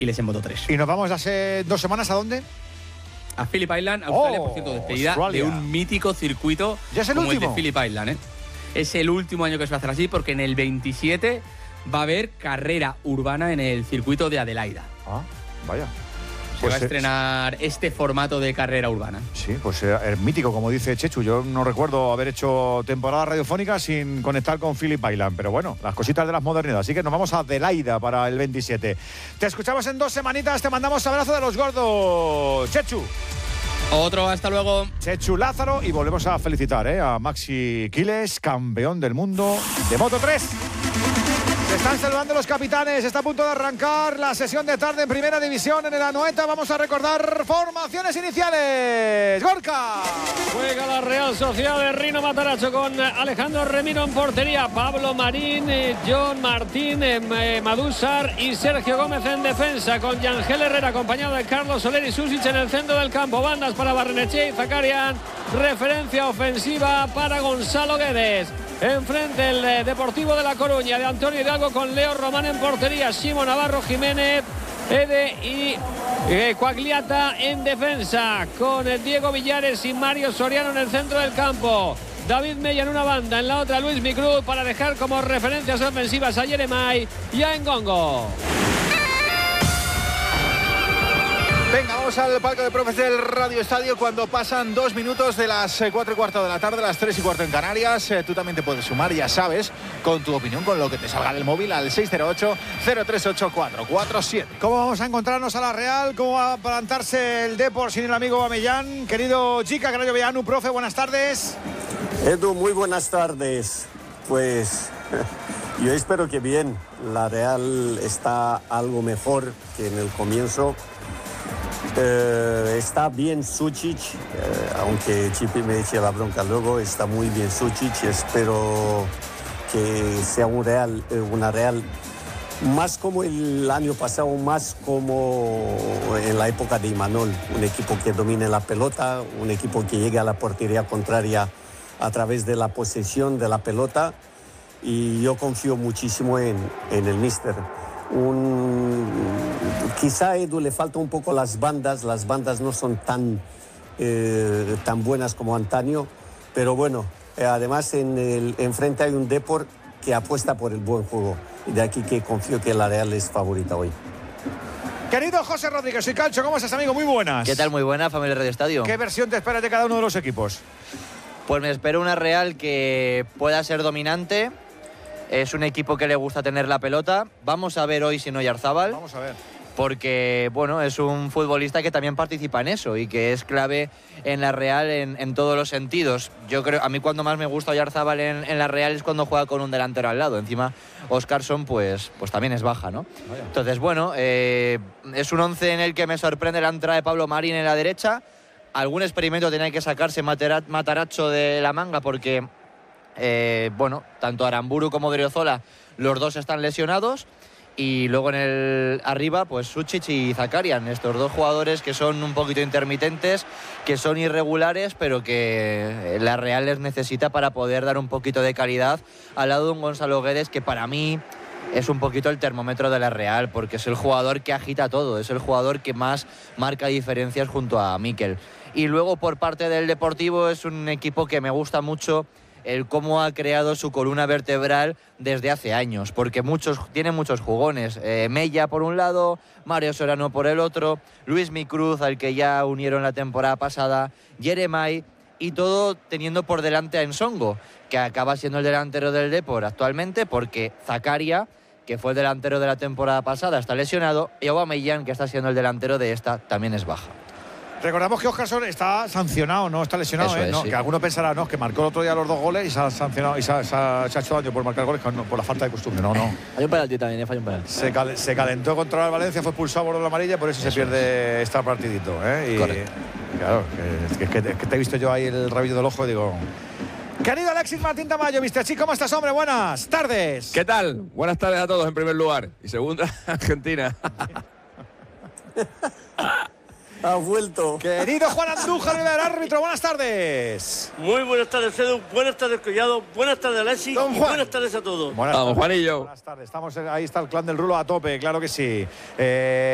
Giles en Moto 3. ¿Y nos vamos hace 2 semanas a dónde? A Phillip Island, Australia, por cierto, despedida Australia. de un mítico circuito ¿Ya es el como último? el de Phillip Island, ¿eh? Es el último año que se va a hacer así, porque en el 27 va a haber carrera urbana en el circuito de Adelaida. Ah, vaya. Se va a estrenar este formato de carrera urbana. Sí, pues es mítico, como dice Chechu. Yo no recuerdo haber hecho temporada radiofónica sin conectar con Phillip Island. Pero bueno, las cositas de las modernidades. Así que nos vamos a Adelaida para el 27. Te escuchamos en 2 semanitas. Te mandamos abrazo de los gordos. Chechu. Otro, hasta luego. Chechu Lázaro. Y volvemos a felicitar a Maxi Giles, campeón del mundo de Moto 3. Se están saludando los capitanes. Está a punto de arrancar la sesión de tarde en Primera División en el Anoeta. Vamos a recordar formaciones iniciales. ¡Gorka! Juega la Real Sociedad de Rino Matarazzo con Alejandro Remiro en portería, Pablo Marín, John Martín, Madúzar y Sergio Gómez en defensa, con Yangel Herrera acompañado de Carlos Soler y Susic en el centro del campo. Bandas para Barrenechea y Zakarian. Referencia ofensiva para Gonzalo Guedes. Enfrente el Deportivo de La Coruña de Antonio Hidalgo con Leo Román en portería, Simo Navarro, Jiménez, Ede y Quagliata en defensa, con Diego Villares y Mario Soriano en el centro del campo. David Mella en una banda, en la otra Luis Micruz, para dejar como referencias ofensivas a Jeremai y a Ngongo. Venga, vamos al palco de profes del Radio Estadio cuando pasan 2 minutos de las 4:15 de la tarde, las 3:15 en Canarias. Tú también te puedes sumar, ya sabes, con tu opinión, con lo que te salga del móvil al 608-038-447. ¿Cómo vamos a encontrarnos a la Real? ¿Cómo va a plantarse el Depor sin el amigo Amellán? Querido Chica, Carayo Vellanu, profe, buenas tardes. Edu, muy buenas tardes. Pues yo espero que bien. La Real está algo mejor que en el comienzo. Está bien Sučić, aunque Chipi me eche la bronca luego, está muy bien Sučić. Espero que sea una Real más como el año pasado, más como en la época de Imanol. Un equipo que domine la pelota, un equipo que llegue a la portería contraria a través de la posesión de la pelota. Y yo confío muchísimo en el míster. Quizá a Edu le falta un poco las bandas no son tan buenas como antaño, pero bueno, además enfrente hay un Depor que apuesta por el buen juego, y de aquí que confío que la Real es favorita hoy. Querido José Rodríguez, soy Calcho, ¿cómo estás, amigo? Muy buenas. ¿Qué tal? Muy buena, familia Radio Estadio. ¿Qué versión te esperas de cada uno de los equipos? Pues me espero una Real que pueda ser dominante. Es un equipo que le gusta tener la pelota. Vamos a ver hoy si no Oyarzábal. Vamos a ver. Porque, bueno, es un futbolista que también participa en eso y que es clave en la Real en todos los sentidos. Yo creo, a mí cuando más me gusta Oyarzábal en la Real es cuando juega con un delantero al lado. Encima, Óscarson, pues también es baja, ¿no? Vaya. Entonces, bueno, es un 11 en el que me sorprende la entrada de Pablo Marín en la derecha. Algún experimento tenía que sacarse Matarazzo de la manga porque... tanto Aramburu como Odriozola, los dos están lesionados, y luego en el arriba pues Sučić y Zakarian, estos dos jugadores que son un poquito intermitentes, que son irregulares, pero que la Real les necesita para poder dar un poquito de calidad al lado de un Gonzalo Guedes que para mí es un poquito el termómetro de la Real, porque es el jugador que agita todo, es el jugador que más marca diferencias junto a Mikel. Y luego por parte del Deportivo es un equipo que me gusta mucho el cómo ha creado su columna vertebral desde hace años, porque tiene muchos jugones. Mella por un lado, Mario Soriano por el otro, Luis Micruz, al que ya unieron la temporada pasada, Jeremai, y todo teniendo por delante a Nsongo, que acaba siendo el delantero del Depor actualmente, porque Zakaria, que fue el delantero de la temporada pasada, está lesionado, y Aubameyang, que está siendo el delantero de esta, también es baja. Recordamos que Óscarson está sancionado, no está lesionado. Eso es, ¿no? sí. Que alguno pensará, no, que marcó el otro día los 2 goles y se ha sancionado y se ha hecho daño por marcar goles por la falta de costumbre. No. Hay un penalti también, falla un penalti. Se calentó contra el Valencia, fue expulsado por la amarilla, por eso se pierde este partidito. Y correcto. Claro, que te he visto yo ahí el rabillo del ojo y digo... Querido Alexis Martín Tamayo, Mr. Chi, ¿cómo estás, hombre? Buenas tardes. ¿Qué tal? Buenas tardes a todos en primer lugar. Y segunda, Argentina. Ha vuelto. Querido Juan Andújar, el árbitro, buenas tardes. Muy buenas tardes, Edu. Buenas tardes, Collado. Buenas tardes, Alexis. Don Y Juan. buenas tardes a todos. Buenas Vamos, tardes. Juanillo. Buenas tardes. Ahí está el clan del Rulo a tope, claro que sí.